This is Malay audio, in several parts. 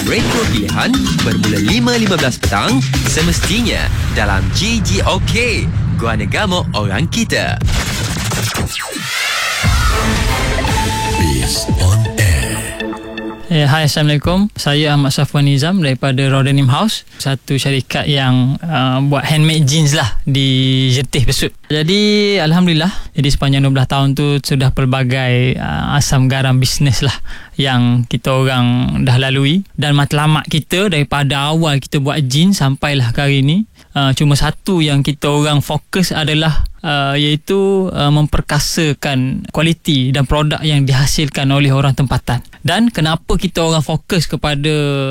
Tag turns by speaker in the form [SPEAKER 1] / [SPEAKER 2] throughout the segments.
[SPEAKER 1] retro pilihan bermula 5.15 petang semestinya dalam GGOK, Gua Negamo Orang Kita.
[SPEAKER 2] Based on Air.
[SPEAKER 3] Hai, Assalamualaikum. Saya Ahmad Safwan Nizam daripada Raw Denim House, satu syarikat yang buat handmade jeans lah di Jetih Besut. Jadi Alhamdulillah, jadi sepanjang 12 tahun tu sudah pelbagai asam garam bisnes lah yang kita orang dah lalui. Dan matlamat kita daripada awal kita buat jeans sampailah ke hari ni, cuma satu yang kita orang fokus adalah iaitu memperkasakan kualiti dan produk yang dihasilkan oleh orang tempatan. Dan kenapa kita orang fokus kepada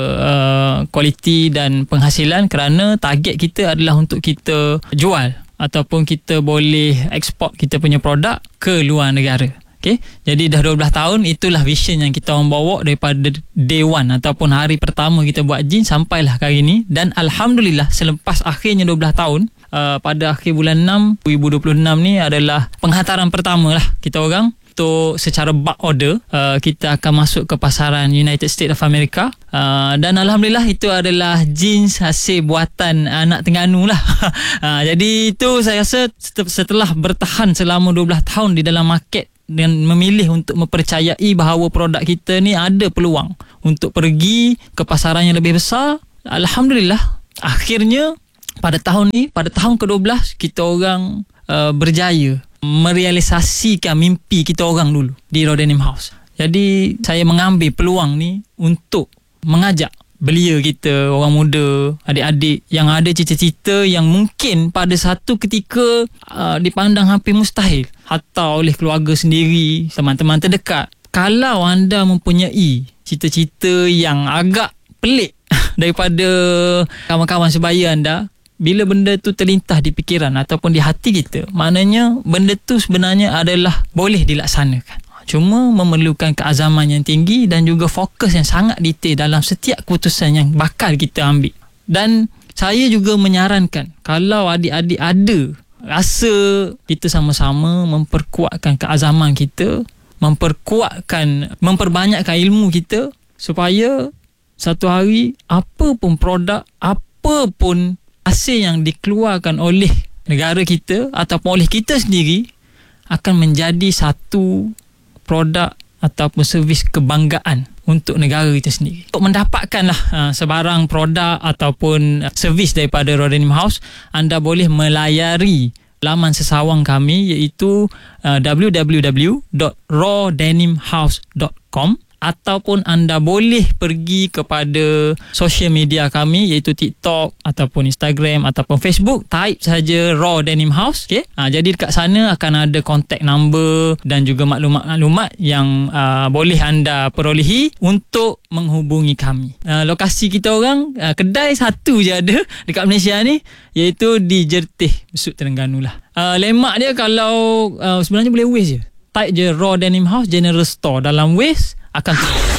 [SPEAKER 3] kualiti dan penghasilan? Kerana target kita adalah untuk kita jual ataupun kita boleh ekspor kita punya produk ke luar negara. Okay? Jadi dah 12 tahun, itulah vision yang kita orang bawa daripada day one ataupun hari pertama kita buat jeans sampailah ke hari ni. Dan Alhamdulillah, selepas akhirnya 12 tahun, pada akhir bulan 6 2026 ni adalah penghantaran pertama lah kita orang untuk secara bulk order. Kita akan masuk ke pasaran United States of America, dan Alhamdulillah itu adalah jeans hasil buatan anak Terengganu lah. Jadi itu saya rasa setelah bertahan selama 12 tahun di dalam market dan memilih untuk mempercayai bahawa produk kita ni ada peluang untuk pergi ke pasaran yang lebih besar, Alhamdulillah akhirnya pada tahun ni, pada tahun ke-12 kita orang berjaya merealisasikan mimpi kita orang dulu di Raw Denim House. Jadi saya mengambil peluang ni untuk mengajak belia kita, orang muda, adik-adik yang ada cita-cita yang mungkin pada satu ketika dipandang hampir mustahil, hatta oleh keluarga sendiri, teman-teman terdekat. Kalau anda mempunyai cita-cita yang agak pelik daripada kawan-kawan sebaya anda, bila benda tu terlintas di fikiran ataupun di hati kita, maknanya benda tu sebenarnya adalah boleh dilaksanakan. Cuma memerlukan keazaman yang tinggi dan juga fokus yang sangat detail dalam setiap keputusan yang bakal kita ambil. Dan saya juga menyarankan, kalau adik-adik ada rasa kita sama-sama memperkuatkan keazaman kita, memperbanyakkan ilmu kita, supaya satu hari apa pun produk, apa pun hasil yang dikeluarkan oleh negara kita ataupun oleh kita sendiri akan menjadi satu produk ataupun servis kebanggaan untuk negara kita sendiri. Untuk mendapatkanlah sebarang produk ataupun servis daripada Raw Denim House, anda boleh melayari laman sesawang kami, iaitu www.rawdenimhouse.com, ataupun anda boleh pergi kepada social media kami, iaitu TikTok ataupun Instagram ataupun Facebook. Type saja Raw Denim House. Okay? Jadi dekat sana akan ada contact number dan juga maklumat-maklumat yang boleh anda perolehi untuk menghubungi kami. Lokasi kita orang, kedai satu je ada dekat Malaysia ni, iaitu di Jetih Besut Terengganu lah. Lemak dia kalau sebenarnya boleh Waze je. Type je Raw Denim House General Store dalam Waze, akan